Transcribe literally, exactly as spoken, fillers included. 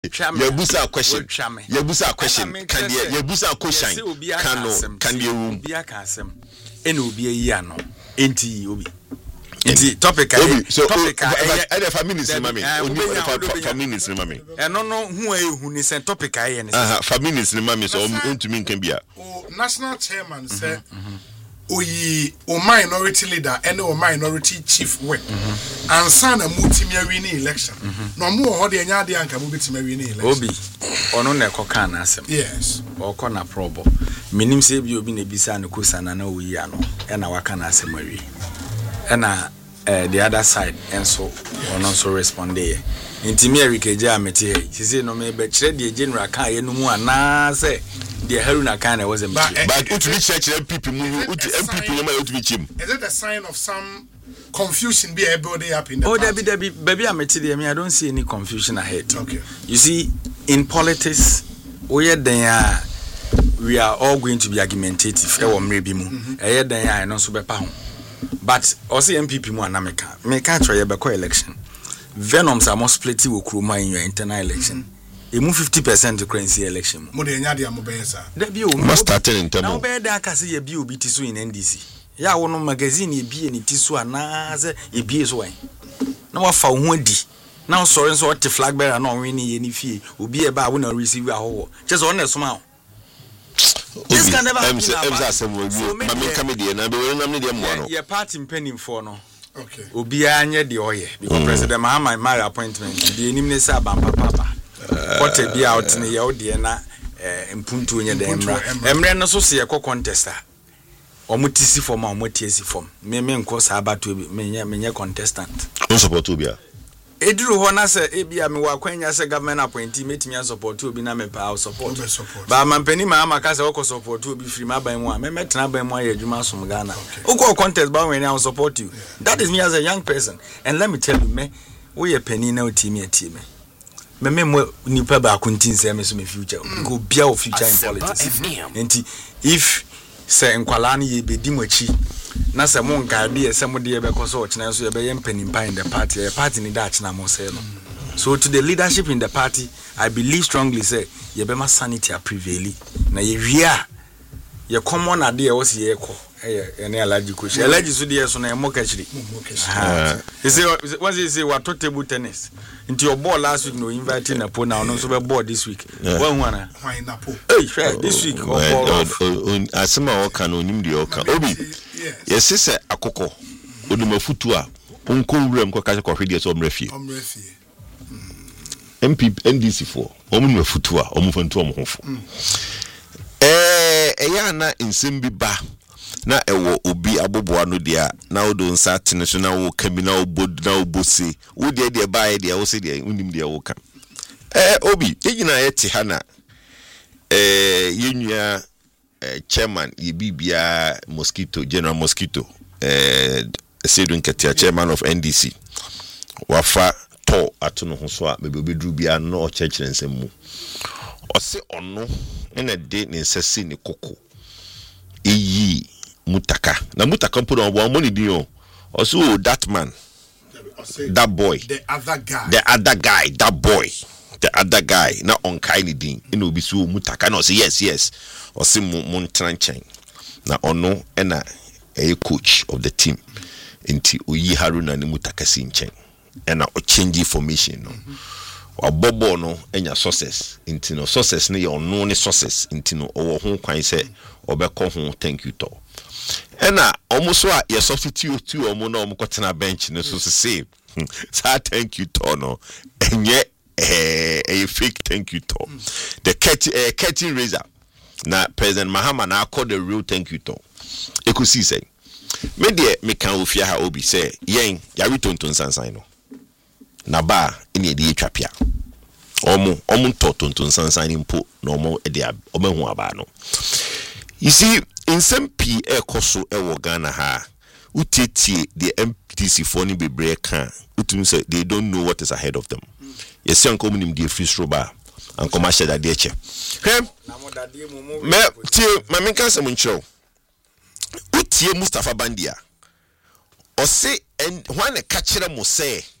Yabusa question. Yabusa question. Can the Yabusa question? Can no? Can the room? Be a casem. And will be a yano. Enti obi. Enti topic. So topic. I have five minutes, mammy. Five minutes, mammy. And no, no, who are you who is a topic? I and five minutes, mammy. So to me can be a national chairman said. We or minority leader and or minority chief work and son a multi election. No more hot than Yadi and Kabuti election. Obi, or no Nekokan asem. Yes, or Kona probo. Minim save you been a bisan Kusan and no Yano, and our can assembly. And uh, the other side, and so or also respond there. Intimary Kajamete, she said no me but the general Kay no more na say. The Haruna kind of was a but but research M P P M P P him. Is it a sign of some confusion be everybody up in the oh Debbie Debbie baby I'm I mean I don't see any confusion ahead. Okay. You see in politics we are there we are all going to be argumentative e wo mrebi mu e ye dan ya no so bepa ho but also M P P mu anameka me ka try ye be ko election venoms are more split wo kroma in your internal election. Emu fifty percent to currency election. Mo de nya de amobesa. Da bi o must start in term. Na be da aka se ye bi obi ti so in N D C. Ya wo no magazine ye bi ni ti so ana se ye bi so wan. Na wa fa ho adi. Na sorry so what flag bearer na onwe ni ye ni fie. Obi e ba wo na receive ahowo. Just on na soma. This can never happen. So mama come dey na be we nam ne dey mo no. Ye party penning for no. Okay. Obi anye de oye because President Mahama my appointment the enim ne say abampa papa. What a be out in the Yodi and Mpuntu in the Emra. Emra no so see a co contester. Or mutisi form or mutisi form. Me men cause about to be many contestant. No support to be a Edru Hona say, Abia me wa Quenya as a government appointee, meeting me support to be name power support. But my penny mamma casa oko support to be free my by one. Me met na by one Juma Sumgana. Oko contest by when I support you. That is me as a young person. And let me tell you, me, we a penny no team a team. Me me nipa ba kuntin say me so me future go bia of future in politics enti if say nkwala na ye bedi mochi na say mo nka de say mo de be ko so ochina so ye be mpanimpa in the party the party ni da achina mo say no so to the leadership in the party I believe strongly say ye be ma sanity a prevail na ye wia ye common ade e wo se ye ko eh ene allergy ko she allergy so de so na mo ka chiri you say what you say what table tennis into your ball last week no inviting na po now no so be ball this week one one why na po hey fair this week asema o kan onim de o kan obi yes say akoko odumafutu a onko wurem ko ka ko hwede so omrefie omrefie M P N D C for omumafutu a omufantu omhofo eh eya na nsem bi ba na ewo obi aboboa no dia na odo nsa tene so na wo kabi na obod na obosi wo de de ba ye de wo se de unim de wo ka eh obi egina ye te ha na eh yenua eh, chairman ye bibia mosquito general mosquito eh Sedun Ketia chairman of N D C wafa to atono ho so a be obedru bia no chechire nsem mu ose ono ena de ne nsase ne koko eyi mutaka na mutaka mpo no money din o also that man that boy the other guy the other guy that boy the other guy na on kind din ina obi so mutaka na say yes yes o say mon tranchan na ono ena a coach of the team inti oyi Haruna ne mutaka si nchen ena o change formation no obobo no enya success inti no success ne ye ono ne success inti no owo ho kwan se obekọ ho thank you to ena almost a ye substitute to omo na omo kotena bench ne so say say thank you to no enye eh a fake thank you to the curtain uh, curtain raiser na President Mahama na call the real thank you to ekusi say me de me kan ofia ha obi say yen ya retonton sansan no na ba ene de etwapia omo omo totonton sansan mpo na omo e de omahu aba no you see in some P ekoso e wo Ghana ha utietie the M P C for ni bebre kan utum say they don't know what is ahead of them yes yan komunim de free stroba and commercial da de eche he me tie mami kan se muncho utie Mustafa Bandia o say and when e ka kire mo say